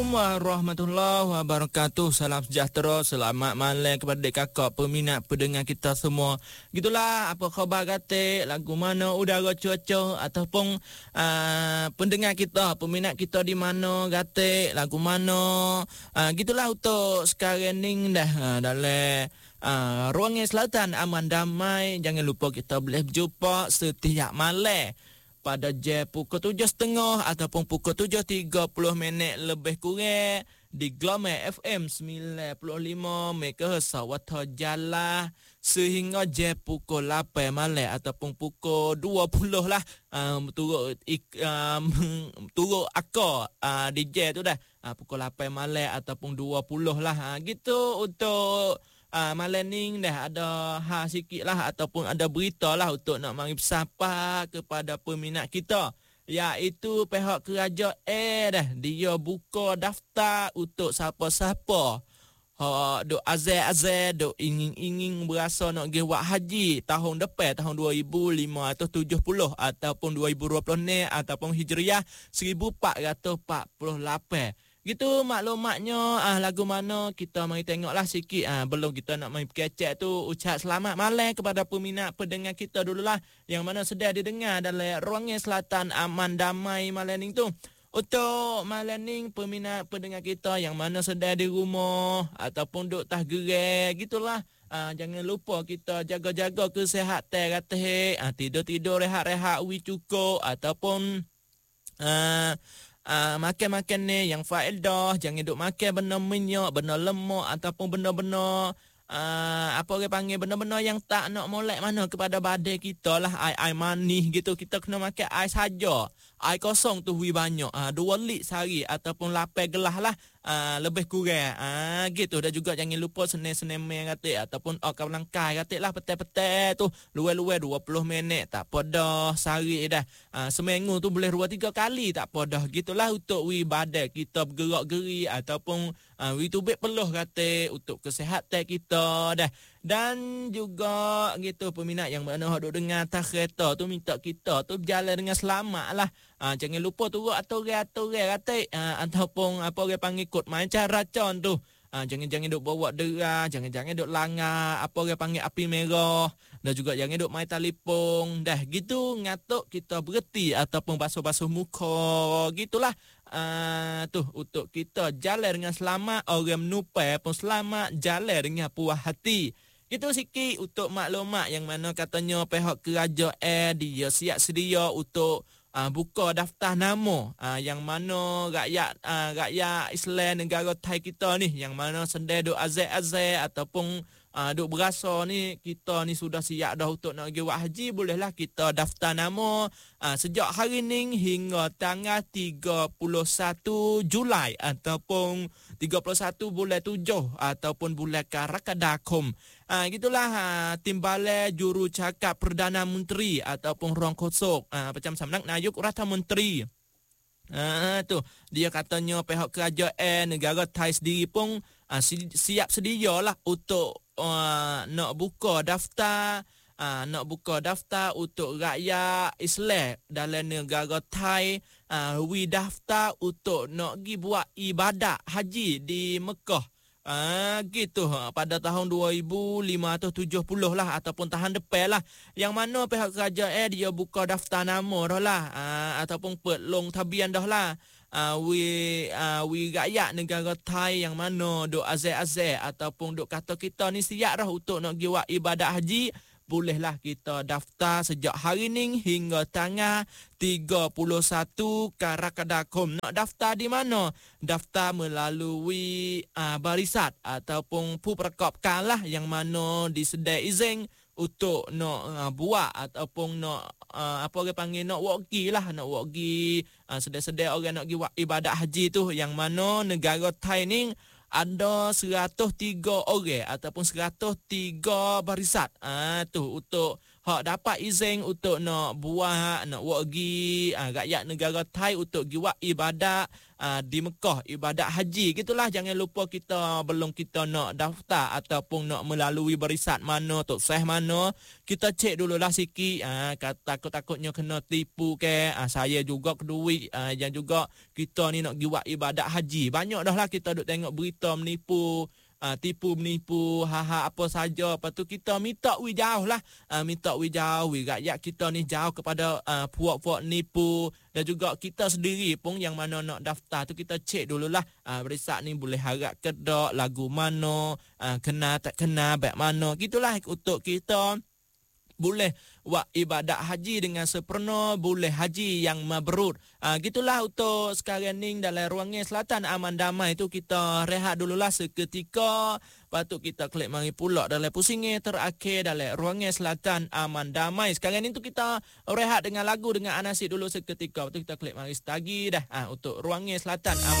Warahmatullahi wabarakatuh. Salam sejahtera, selamat malam kepada kakak peminat pendengar kita semua. Gitulah apa khabar kata, lagu mana, udara cuaca ataupun pendengar kita, peminat kita di mana kata, lagu mana. Gitulah untuk sekarang ni dah dalam ruangan selatan aman damai. Jangan lupa kita boleh berjumpa setiap malam pada jam pukul 7.30 ataupun pukul 7.30 lebih kurang di Glamour FM 95 MHz Sawata Jalah sehingga jam pukul 8 malam ataupun pukul 20 lah turut akar DJ tu dah pukul 8 malam ataupun 20 lah gitu untuk malam ni dah ada sikit lah ataupun ada berita lah untuk nak mari bersapa kepada peminat kita, iaitu pihak kerajaan dah dia buka daftar untuk siapa-siapa duk azal-azal duk ingin berasa nak pergi buat haji tahun depan, tahun 2570 ataupun 2020 ni ataupun Hijriah 1448. Gitu maklumatnya lagu mana kita mari tengoklah sikit belum kita nak mari kecek tu ucap selamat malam kepada peminat pendengar kita dululah yang mana sedang didengar dalam ruangan selatan aman damai malam ni tu. Untuk malam ni peminat pendengar kita yang mana sedang di rumah ataupun duk tah gerai gitulah, jangan lupa kita jaga-jaga kesihatan kata tidur-tidur rehat-rehat cukup ataupun makan-makan ni yang faedah, jangan duk makan benda minyak, benda lemak ataupun benda-benda apa orang panggil benda-benda yang tak nak molek mana kepada badan kita lah. Air manis gitu, kita kena makan air saja, air kosong tu banyak 2 lit sehari ataupun 8 gelas lah lebih kurang gitu. Dan juga jangan lupa senam-senam kata ataupun kawan langkai kata lah petai-petai tu luar-luar 20 minit tak apa dah sehari dah. Seminggu tu boleh 2-3 kali tak apa dah gitulah untuk badan kita bergerak-geri ataupun tubik peluh kata untuk kesihatan kita dah. Dan juga gitu peminat yang mana duk dengar atas kereta tu minta kita tu berjalan dengan selamat lah. Jangan lupa turut aturan-aturan kata ataupun apa orang panggil kod main cara racun tu. Jangan duk bawa derah, jangan duk langgar apa orang panggil api merah, dan juga jangan duk main telefon. Dah gitu ngatuk kita berhenti ataupun basuh-basuh muka gitulah. Tu untuk kita jalan dengan selamat, orang menupai pun selamat, jalan dengan puas hati. Itu sikit untuk maklumat yang mana katanya pihak kerajaan dia siap sedia untuk buka daftar nama yang mana rakyat Islam negara Thai kita ni yang mana sedang duk azal-azal ataupun duk berasa ni kita ni sudah siap dah untuk nak pergi buat haji, bolehlah kita daftar nama sejak hari ni hingga tanggal 31 Julai ataupun 31 bulan 7 ataupun bulan Karakadakum. Gitulah timbalan juru cakap Perdana Menteri ataupun Ruang Kosong macam Samnak Nayuk Rata Menteri. Tu dia katanya pihak kerajaan negara Thai sendiri pun siap sedialah untuk nak buka daftar untuk rakyat Islam dalam negara Thai daftar untuk nak pergi buat ibadat haji di Mekah. Gitu pada tahun 2570 lah ataupun tahun depan lah, yang mana pihak kerajaan dia buka daftar nama dah lah ataupun pelong tabian dah lah rakyat negara Thai yang mana duk azal-azal ataupun duk kata kita ni siap dah untuk nak pergi buat ibadat haji, bolehlah kita daftar sejak hari ni hingga tanggal 31 Karakadakum. Nak daftar di mana? Daftar melalui barisat ataupun perkopkan lah yang mana disediakan izin untuk nak buat ataupun nak apa orang panggil nak waki lah, nak waki sedia-sedia orang nak pergi buat ibadat haji tu, yang mana negara Thai ni ada 103 orang ataupun 103 barisat tu untuk hak dapat izin untuk nak buat, nak pergi rakyat negara Thai untuk buat ibadat di Mekah, ibadat haji. Gitulah, jangan lupa kita belum kita nak daftar ataupun nak melalui barisan mana, tok sah mana, kita cek dululah sikit. Takut-takutnya kena tipu ke. Saya juga kedui yang juga kita ni nak buat ibadat haji. Banyak dah lah kita duk tengok berita menipu, tipu menipu apa saja. Lepas tu kita minta jauh lah, minta jauh rakyat kita ni jauh kepada puak-puak nipu. Dan juga kita sendiri pun yang mana nak daftar tu kita cek dululah barisan ni boleh harap ke tak, lagu mana, kena tak kena, baik mana. Gitulah untuk kita boleh buat ibadat haji dengan sempurna, boleh haji yang mabrur. Gitulah untuk sekarang ni dalam Ruangnya Selatan Aman Damai tu kita rehat dululah seketika. Lepas tu kita klik mari pula dalam pusingnya terakhir dalam Ruangnya Selatan Aman Damai. Sekarang ni tu kita rehat dengan lagu dengan Anasik dulu seketika. Lepas tu kita klik mari setagi dah untuk Ruangnya Selatan Aman